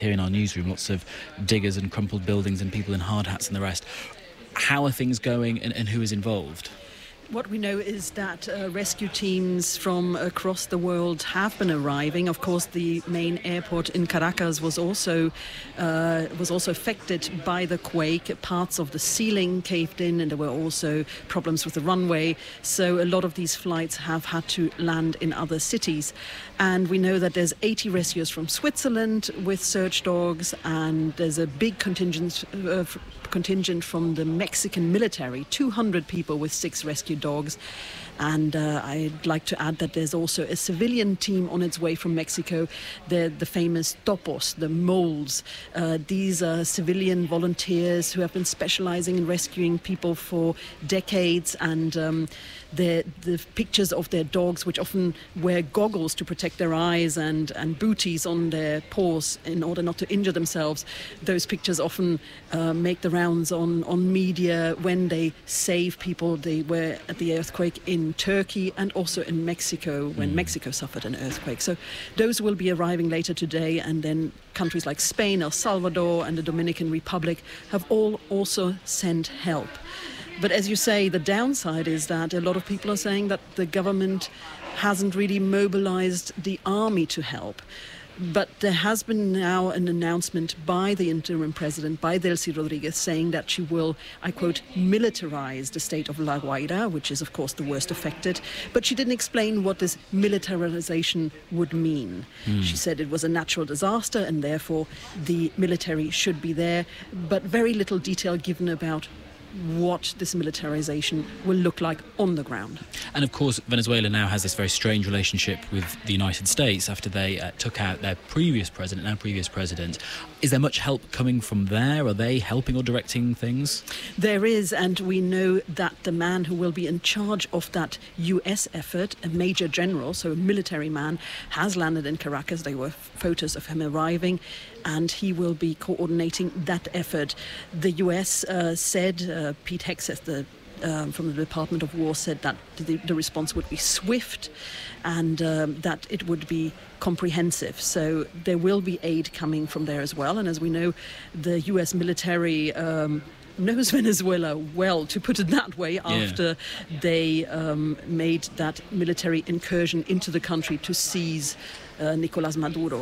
here in our newsroom, lots of diggers and crumpled buildings and people in hard hats and the rest. How are things going and who is involved? What we know is that rescue teams from across the world have been arriving. Of course, the main airport in Caracas was also affected by the quake. Parts of the ceiling caved in, and there were also problems with the runway. So a lot of these flights have had to land in other cities. And we know that there's 80 rescuers from Switzerland with search dogs, and there's a big contingent from the Mexican military, 200 people with 6 rescue dogs. And I'd like to add that there's also a civilian team on its way from Mexico, the famous Topos, the moles. These are civilian volunteers who have been specializing in rescuing people for decades, and the pictures of their dogs, which often wear goggles to protect their eyes and booties on their paws in order not to injure themselves. Those pictures often make the rounds on media when they save people. They were at the earthquake in Turkey and also in Mexico when Mexico suffered an earthquake. So those will be arriving later today, and then countries like Spain, El Salvador and the Dominican Republic have all also sent help. But as you say, the downside is that a lot of people are saying that the government hasn't really mobilized the army to help. But there has been now an announcement by the interim president, by Delcy Rodriguez, saying that she will, I quote, militarize the state of La Guaira, which is, of course, the worst affected. But she didn't explain what this militarization would mean. She said it was a natural disaster and therefore the military should be there, but very little detail given about what this militarization will look like on the ground. And of course, Venezuela now has this very strange relationship with the United States after they took out their previous president. Is there much help coming from there? Are they helping or directing things? There is, and we know that the man who will be in charge of that US effort, a major general, so a military man, has landed in Caracas. There were photos of him arriving, and he will be coordinating that effort. The US said, Pete Hegseth, from the Department of War, said that the response would be swift and that it would be comprehensive. So there will be aid coming from there as well. And as we know, the US military knows Venezuela well, to put it that way, after they made that military incursion into the country to seize Nicolás Maduro.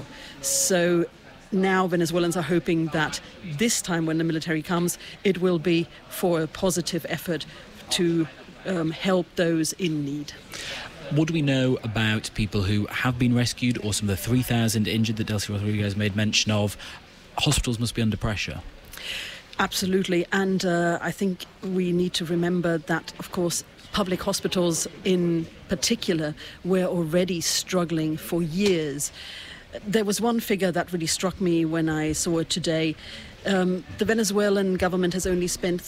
So now Venezuelans are hoping that this time when the military comes, it will be for a positive effort to help those in need. What do we know about people who have been rescued, or some of the 3,000 injured that Delcy Rodriguez made mention of? Hospitals must be under pressure. Absolutely, and I think we need to remember that, of course, public hospitals in particular were already struggling for years. There was one figure that really struck me when I saw it today. The Venezuelan government has only spent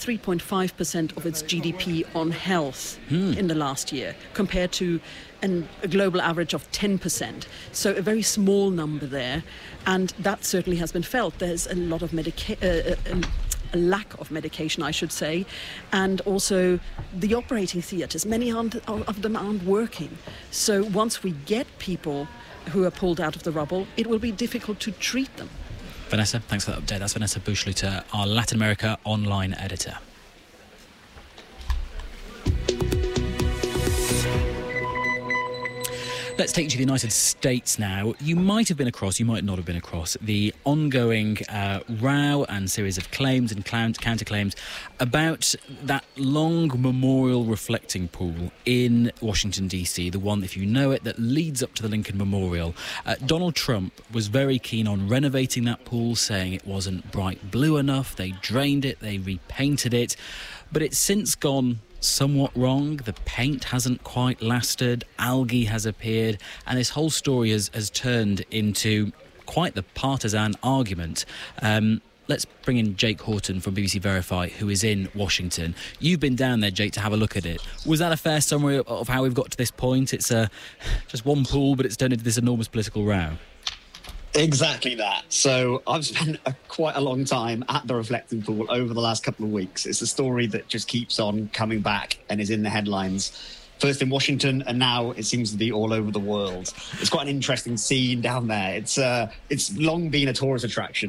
3.5% of its GDP on health in the last year, compared to a global average of 10%. So a very small number there, and that certainly has been felt. There's a lot of a lack of medication, I should say, and also the operating theatres. Many of them aren't working. So once we get people who are pulled out of the rubble, it will be difficult to treat them. Vanessa, thanks for that update. That's Vanessa Buschluter, our Latin America online editor. Let's take you to the United States now. You might have been across, you might not have been across, the ongoing row and series of claims and counterclaims about that long memorial reflecting pool in Washington, D.C., the one, if you know it, that leads up to the Lincoln Memorial. Donald Trump was very keen on renovating that pool, saying it wasn't bright blue enough. They drained it, they repainted it, but it's since gone somewhat wrong. The paint hasn't quite lasted, algae has appeared, and this whole story has turned into quite the partisan argument. Let's bring in Jake Horton from BBC Verify, who is in Washington. You've been down there, Jake, to have a look at it. Was that a fair summary of how we've got to this point? It's just one pool, but it's turned into this enormous political row. Exactly that. So I've spent quite a long time at the reflecting pool over the last couple of weeks. It's a story that just keeps on coming back and is in the headlines. First in Washington, and now it seems to be all over the world. It's quite an interesting scene down there. It's long been a tourist attraction.